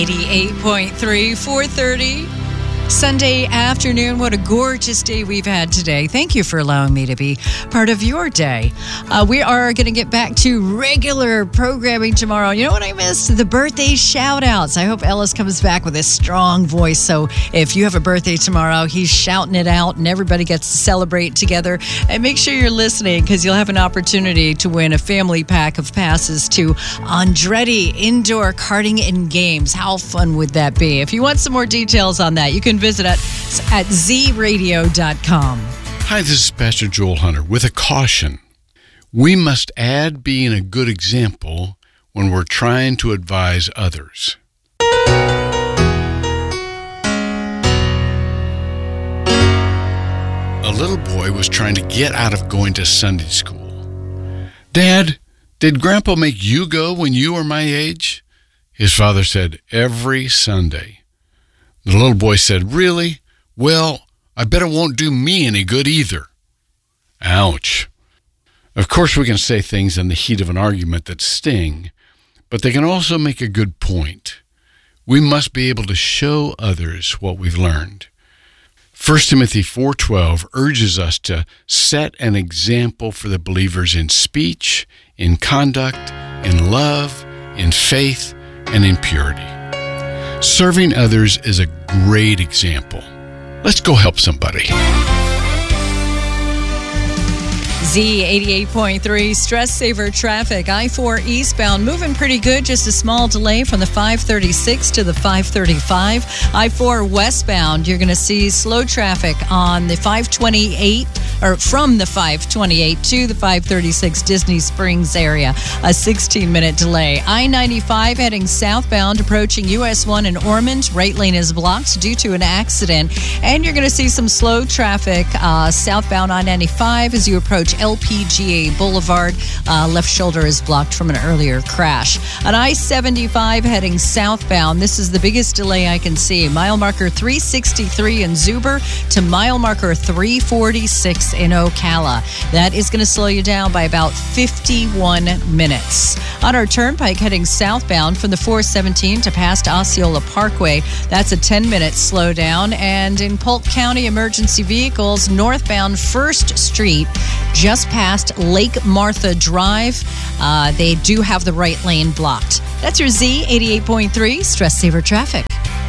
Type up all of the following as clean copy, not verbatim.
88.3, 4:30. Sunday afternoon. What a gorgeous day we've had today. Thank you for allowing me to be part of your day. We are going to get back to regular programming tomorrow. You know what I missed? The birthday shout-outs. I hope Ellis comes back with a strong voice. So if you have a birthday tomorrow, he's shouting it out and everybody gets to celebrate together. And make sure you're listening because you'll have an opportunity to win a family pack of passes to Andretti Indoor Karting and Games. How fun would that be? If you want some more details on that, you can visit us at zradio.com. Hi, this is Pastor Joel Hunter with a caution. We must add being a good example when we're trying to advise others. A little boy was trying to get out of going to Sunday school. Dad, did Grandpa make you go when you were my age? His father said, every Sunday. The little boy said, really? Well, I bet it won't do me any good either. Ouch. Of course, we can say things in the heat of an argument that sting, but they can also make a good point. We must be able to show others what we've learned. 1 Timothy 4:12 urges us to set an example for the believers in speech, in conduct, in love, in faith, and in purity. Serving others is a great example. Let's go help somebody. Z88.3 Stress Saver traffic. I-4 eastbound moving pretty good. Just a small delay from the 536 to the 535. I-4 westbound, you're going to see slow traffic on the 528 or from the 528 to the 536 Disney Springs area. A 16-minute delay. I-95 heading southbound approaching US 1 in Ormond. Right lane is blocked due to an accident. And you're going to see some slow traffic southbound I-95 as you approach LPGA Boulevard. Left shoulder is blocked from an earlier crash. On I-75 heading southbound, this is the biggest delay I can see. Mile marker 363 in Zuber to mile marker 346 in Ocala. That is going to slow you down by about 51 minutes. On our turnpike heading southbound from the 417 to past Osceola Parkway, that's a 10-minute slowdown. And in Polk County, emergency vehicles northbound 1st Street just past Lake Martha Drive. They do have the right lane blocked. That's your Z88.3 Stress Saver traffic.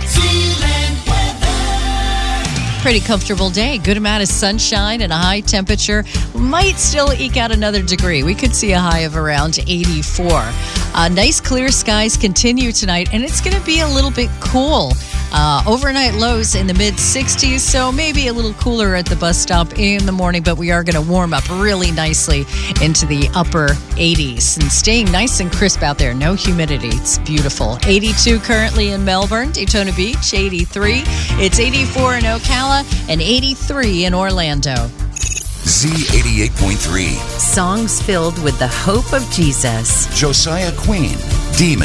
Pretty comfortable day. Good amount of sunshine and a high temperature. Might still eke out another degree. We could see a high of around 84. Nice clear skies continue tonight, and it's going to be a little bit cool. Overnight lows in the mid-60s, so maybe a little cooler at the bus stop in the morning, but we are going to warm up really nicely into the upper 80s and staying nice and crisp out there. No humidity. It's beautiful. 82 currently in Melbourne, Daytona Beach, 83. It's 84 in Ocala and 83 in Orlando. Z88.3. Songs filled with the hope of Jesus. Josiah Queen, Demon.